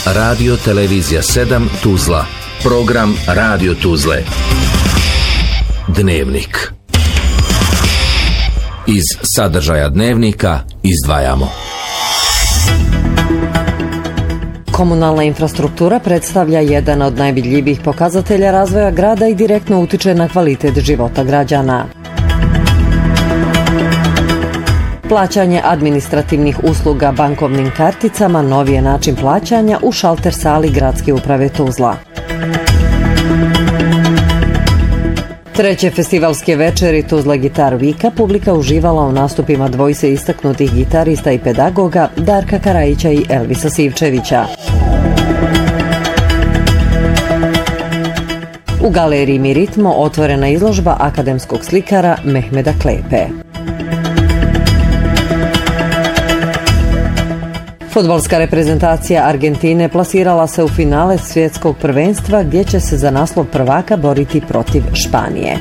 Radio Televizija 7 Tuzla. Program Radio Tuzle. Dnevnik. Iz sadržaja dnevnika izdvajamo. Komunalna infrastruktura predstavlja jedan od najvidljivijih pokazatelja razvoja grada i direktno utiče na kvalitet života građana. Plaćanje administrativnih usluga bankovnim karticama novi je način plaćanja u šalter sali Gradske uprave Tuzla. Treće festivalske večeri Tuzla Gitar Vika publika uživala u nastupima dvojice istaknutih gitarista i pedagoga Darka Karajića i Elvisa Sivčevića. U galeriji Mi Ritmo otvorena izložba akademskog slikara Mehmeda Klepe. Fudbalska reprezentacija Argentine plasirala se u finale svjetskog prvenstva gdje će se za naslov prvaka boriti protiv Španije.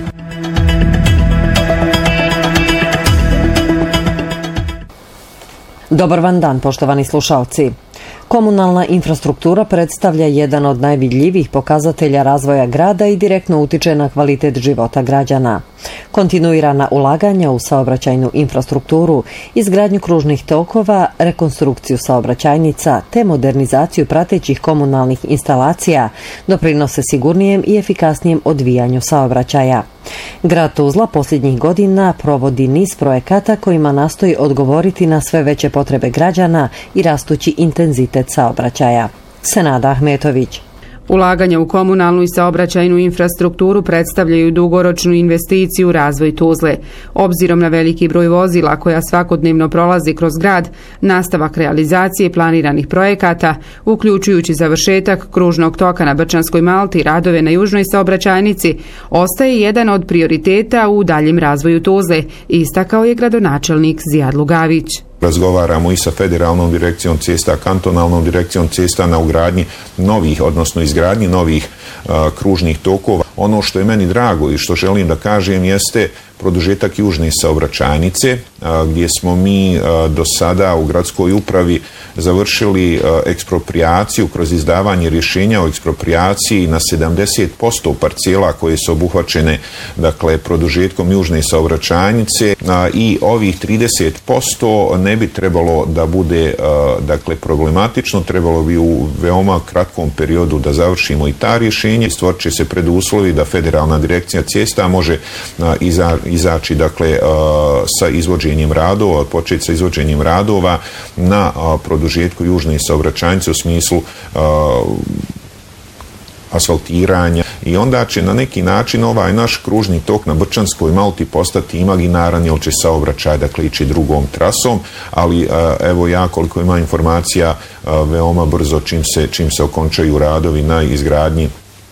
Dobar vam dan, poštovani slušalci. Komunalna infrastruktura predstavlja jedan od najvidljivijih pokazatelja razvoja grada i direktno utiče na kvalitet života građana. Kontinuirana ulaganja u saobraćajnu infrastrukturu, izgradnju kružnih tokova, rekonstrukciju saobraćajnica te modernizaciju pratećih komunalnih instalacija doprinose sigurnijem i efikasnijem odvijanju saobraćaja. Grad Tuzla posljednjih godina provodi niz projekata kojima nastoji odgovoriti na sve veće potrebe građana i rastući intenzitet saobraćaja. Senada Ahmetović. Ulaganja u komunalnu i saobraćajnu infrastrukturu predstavljaju dugoročnu investiciju u razvoj Tuzle. Obzirom na veliki broj vozila koja svakodnevno prolazi kroz grad, nastavak realizacije planiranih projekata, uključujući završetak kružnog toka na Brčanskoj Malti i radove na južnoj saobraćajnici, ostaje jedan od prioriteta u daljem razvoju Tuzle, istakao je gradonačelnik Zijad Lugavić. Razgovaramo i sa federalnom direkcijom cesta, kantonalnom direkcijom cesta na ugradnji novih, odnosno izgradnji novih kružnih tokova. Ono što je meni drago i što želim da kažem jeste produžetak južne saobraćajnice, gdje smo mi do sada u gradskoj upravi završili eksproprijaciju kroz izdavanje rješenja o eksproprijaciji na 70% parcela koje su obuhvaćene, dakle, produžetkom južne saobraćajnice, i ovih 30% ne bi trebalo da bude, dakle, problematično, trebalo bi u veoma kratkom periodu da završimo i ta rješenja. Stvorit će se preduslovi da federalna direkcija cesta može izaći, dakle, sa izvođenjem radova, početi sa izvođenjem radova na produžetku južne saobraćajnice u smislu asfaltiranja, i onda će na neki način ovaj naš kružni tok na Brčanskoj Malti postati imaginaran, jer će saobraćaj, dakle, ići drugom trasom, ali evo ja koliko ima informacija veoma brzo čim se okončaju radovi na izgradnji